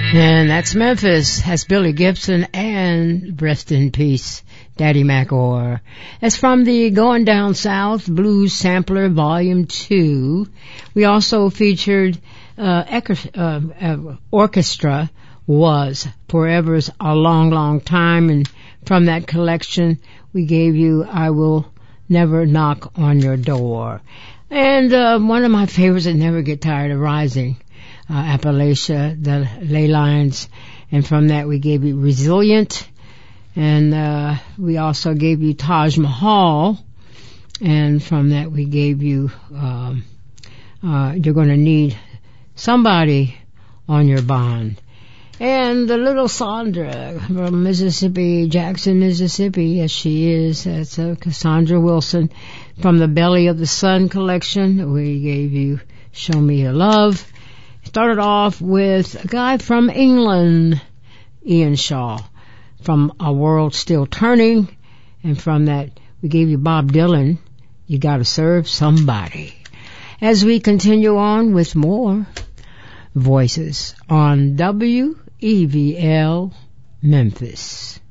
And that's Memphis. That's Billy Gibson and rest in peace, Daddy McOr. That's from the Going Down South Blues Sampler Volume 2. We also featured orchestra was Forever's A Long, Long Time. And from that collection, we gave you I Will Never Knock on Your Door. And one of my favorites that never get tired of rising, Appalachia, the Ley Lines, and from that we gave you Resilient, and we also gave you Taj Mahal, and from that we gave you You're Gonna Need Somebody on Your Bond. And the little Sandra from Mississippi, Jackson, Mississippi, as she is, that's Cassandra Wilson. From the Belly of the Sun collection, we gave you Show Me Your Love. Started off with a guy from England, Ian Shaw, from A World Still Turning. And from that, we gave you Bob Dylan, You Gotta Serve Somebody. As we continue on with more voices on WEVL Memphis.